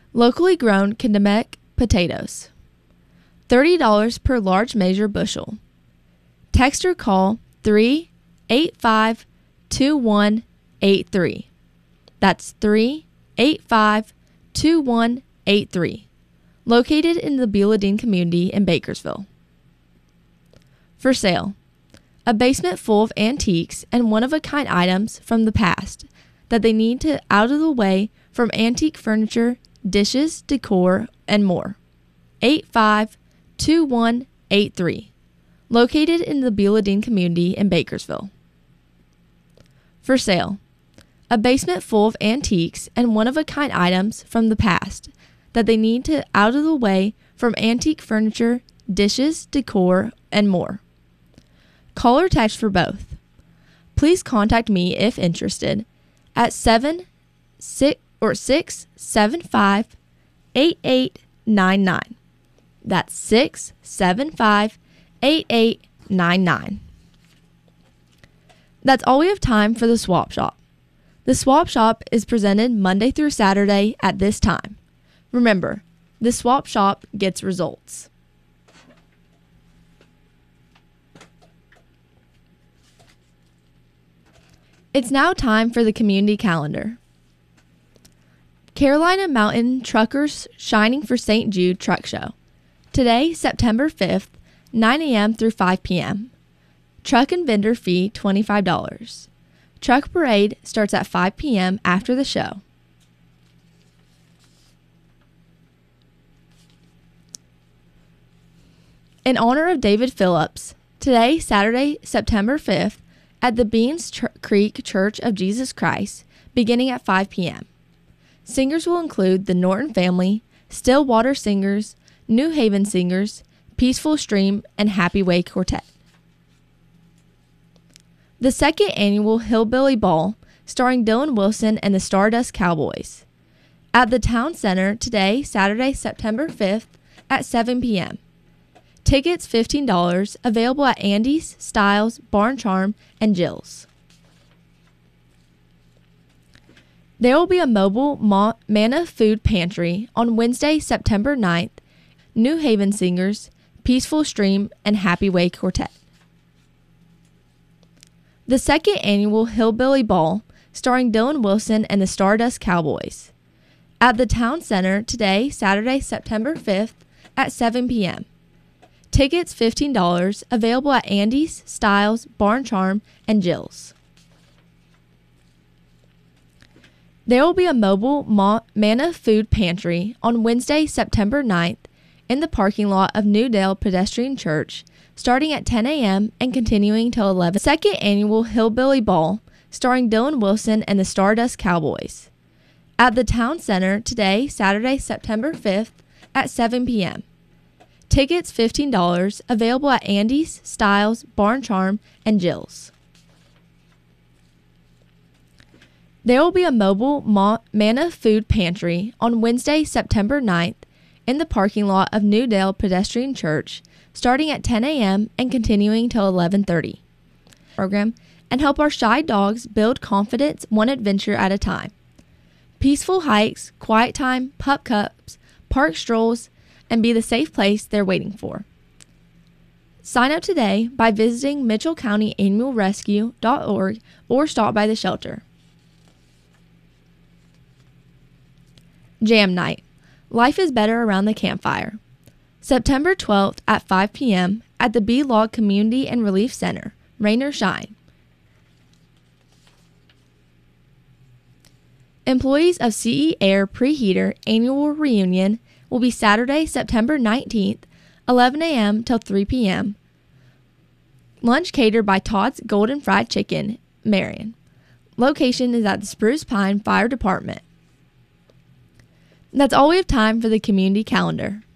Locally grown Kennebec potatoes. $30 per large measure bushel. Text or call 385-2183. That's 385-2183. Located in the Beulah Dean community in Bakersville. For sale. A basement full of antiques and one-of-a-kind items from the past that they need to out of the way, from antique furniture, dishes, decor, and more. 85-2183. Located in the Beulah Dean community in Bakersville. For sale. A basement full of antiques and one-of-a-kind items from the past that they need to out of the way, from antique furniture, dishes, decor, and more. Call or text for both. Please contact me if interested at 675-8899. That's 675-8899. That's all we have time for the Swap Shop. The Swap Shop is presented Monday through Saturday at this time. Remember, the Swap Shop gets results. It's now time for the community calendar. Carolina Mountain Truckers Shining for St. Jude Truck Show. Today, September 5th, 9 a.m. through 5 p.m. Truck and vendor fee $25. Truck parade starts at 5 p.m. after the show. In honor of David Phillips, today, Saturday, September 5th, at the Beans Creek Church of Jesus Christ, beginning at 5 p.m. Singers will include the Norton Family, Stillwater Singers, New Haven Singers, Peaceful Stream, and Happy Way Quartet. The second annual Hillbilly Ball, starring Dylan Wilson and the Stardust Cowboys, at the Town Center today, Saturday, September 5th, at 7 p.m. Tickets $15, available at Andy's, Styles, Barn Charm, and Jill's. There will be a mobile Manna Food Pantry on Wednesday, September 9th. New Haven Singers, Peaceful Stream, and Happy Way Quartet. The second annual Hillbilly Ball, starring Dylan Wilson and the Stardust Cowboys, at the Town Center today, Saturday, September 5th, at 7 p.m. Tickets $15, available at Andy's, Styles, Barn Charm, and Jill's. There will be a mobile Manna Food Pantry on Wednesday, September 9th, in the parking lot of Newdale Pedestrian Church, starting at 10 a.m. and continuing till 11. Second annual Hillbilly Ball, starring Dylan Wilson and the Stardust Cowboys, at the Town Center today, Saturday, September 5th, at 7 p.m. Tickets $15, available at Andy's, Styles, Barn Charm, and Jill's. There will be a mobile Manna Food Pantry on Wednesday, September 9th, in the parking lot of Newdale Pedestrian Church, starting at 10 a.m. and continuing till 11:30. Program and help our shy dogs build confidence one adventure at a time. Peaceful hikes, quiet time, pup cups, park strolls, and be the safe place they're waiting for. Sign up today by visiting mitchellcountyanimalrescue.org or stop by the shelter. Jam Night. Life is better around the campfire. September 12th at 5 p.m. at the B-Log Community and Relief Center, rain or shine. Employees of CE Air Preheater Annual Reunion will be Saturday, September 19th, 11 a.m. till 3 p.m. Lunch catered by Todd's Golden Fried Chicken, Marion. Location is at the Spruce Pine Fire Department. That's all we have time for the community calendar.